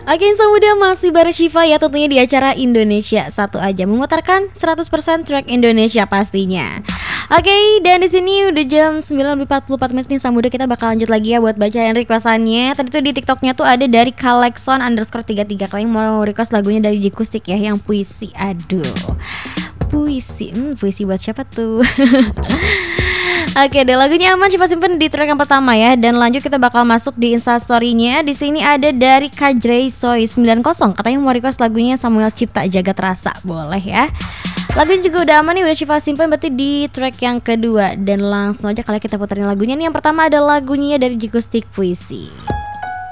Oke, Insan Muda masih bareng Syifa ya, tentunya di acara Indonesia Satu Aja, memutarkan 100% track Indonesia pastinya. Oke, dan di sini udah jam 9.44 nih Insan Muda, kita bakal lanjut lagi ya buat bacain requestannya. Tadi tuh di TikToknya tuh ada dari Kalexon_33. Kalian mau request lagunya dari Jikustik ya, yang puisi. Aduh, puisi, puisi buat siapa tuh? Oke deh, lagunya aman coba simpen di track yang pertama ya. Dan lanjut kita bakal masuk di Instastory-nya. Di sini ada dari Kajrey Soy 90, katanya mau request lagunya Samuel Cipta Jagat Rasa. Boleh ya. Lagunya juga udah aman nih, udah Syifa simpen berarti di track yang kedua. Dan langsung aja kalian kita puterin lagunya nih. Yang pertama ada lagunya dari Jikustik, Puisi.